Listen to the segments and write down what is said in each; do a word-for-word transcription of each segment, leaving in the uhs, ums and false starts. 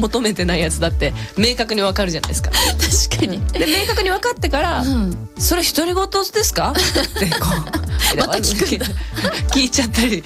求めてないやつだって明確に分かるじゃないですか。 確かに。 で明確に分かってから、うん、それ独り言ですかってこうまた聞くんだ聞いちゃったり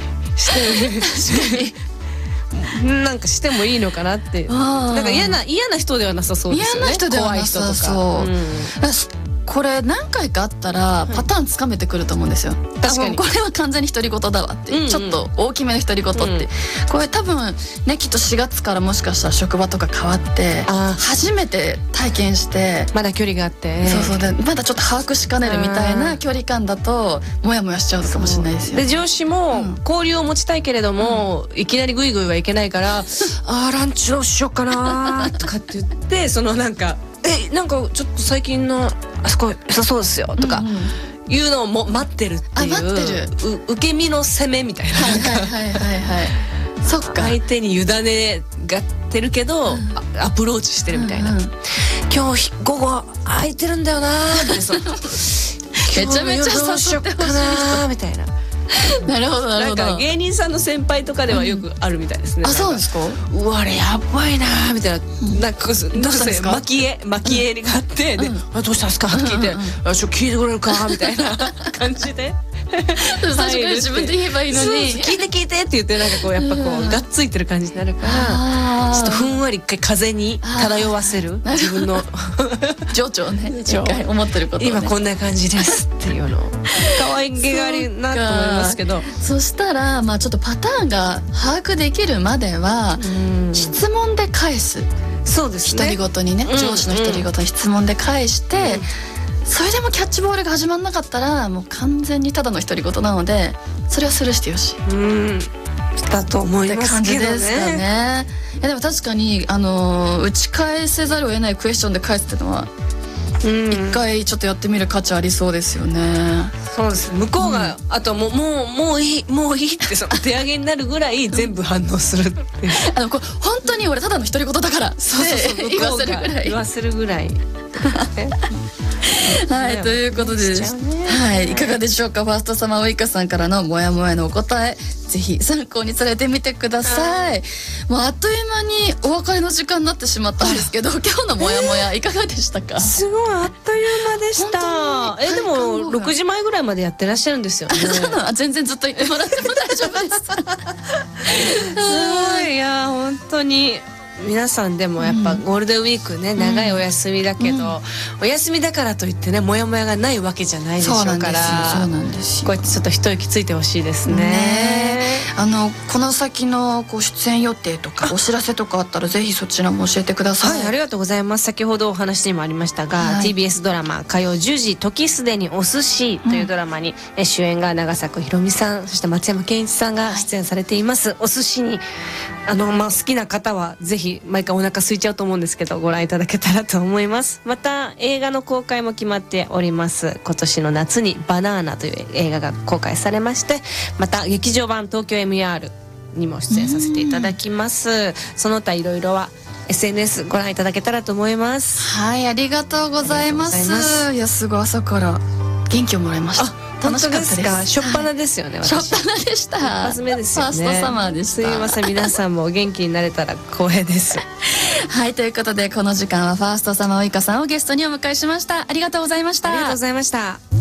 してなんかしてもいいのかなって。なんか嫌な嫌な人ではなさそうですよね。 嫌な人ではなさそう。怖い人とか。うんこれ何回かあったらパターンつかめてくると思うんですよ。確かにこれは完全に独り言だわって、うんうん、ちょっと大きめの独り言って、うん、これ多分ねきっとしがつからもしかしたら職場とか変わって初めて体験してまだ距離があってそうそうでまだちょっと把握しかねるみたいな距離感だとモヤモヤしちゃうかもしれないですよ。 で上司も交流を持ちたいけれども、うん、いきなりグイグイはいけないからあーランチどうしようかなとかって言ってそのなんかえなんかちょっと最近のあそこ良さそうですよとかいうのをも待ってるっていう、 あ待ってる受け身の攻めみたいな、 はいはいはいはいはいそっか相手に委ねがってるけど、うん、アプローチしてるみたいな、うんうん、今日午後空いてるんだよなってそめちゃめちゃどうしようかなみたいななるほどなるほど。 なんか芸人さんの先輩とかではよくあるみたいですね。 うん、あそうですか。 うわあれやばいなみたいな、うん、なんかどうしたんですか。巻き絵巻き絵があって、うん、で、うん、あどうしたんですかって聞いて、うんうんうん、あちょっと聞いてくれるかみたいな感じで。 最初から自分で言えばいいのに聞いて聞いてって言ってなんかこうやっぱこうがっついてる感じになるからちょっとふんわり一回風に漂わせる自分の情緒をね一回思ってることを、ね、 今こんな感じですっていうの可愛げがあるなと思いますけどそしたらまあちょっとパターンが把握できるまでは質問で返す。 そうですね。 独り言にね、うん、上司の独り言に質問で返して、うん、それでもキャッチボールが始まんなかったらもう完全にただの独り言なのでそれはスルーしてよし。 うんだと思いますけどね。って感じですかね。いやでも確かにあの打ち返せざるを得ないクエスチョンで返すっていうのは一回ちょっとやってみる価値ありそうですよね。 そうです。向こうが、うん、あともうもうもういいもういいってその手上げになるぐらい全部反応するってあのこれ本当に俺ただの独り言だからそうそうそう言わせるぐらい言わせるぐらいはいということで、はい、いかがでしょうか。ファーストサマーウイカさんからのモヤモヤのお答えぜひ参考にされてみてください。もうあっという間にお別れの時間になってしまったんですけど今日のモヤモヤいかがでしたか。 すごいあっという間でした。えでもろくじまえぐらいまでやってらっしゃるんですよね。 全然ずっと言ってもらっても大丈夫ですすごいいや本当に皆さんでもやっぱゴールデンウィークね、うん、長いお休みだけど、うん、お休みだからといってねモヤモヤがないわけじゃないでしょうからそうなんですよ。 こうやってちょっと一息ついてほしいですね。ねあのこの先のこう出演予定とかお知らせとかあったらぜひそちらも教えてください。 はいありがとうございます。先ほどお話にもありましたが、はい、ティービーエス ドラマ火曜じゅうじ時すでにお寿司というドラマに、うん、主演が長作ひろみさんそして松山ケンイチさんが出演されています、はい、お寿司にあの、まあ、好きな方はぜひ毎回お腹空いちゃうと思うんですけどご覧いただけたらと思います。また映画の公開も決まっております。今年の夏にバナーナという映画が公開されましてまた劇場版東京 エムイーアール にも出演させていただきます。その他いろいろはエスエヌエス ご覧いただけたらと思います。 はいありがとうございます。いやすごい朝から元気をもらいました。楽しかったです。 初っ端ですよね。 初っ端でした。 一発目ですよね。 ファーストサマーでした。 すいません皆さんも元気になれたら光栄です。 はいということでこの時間はファーストサマーウイカさんをゲストにお迎えしました。ありがとうございました。 ありがとうございました。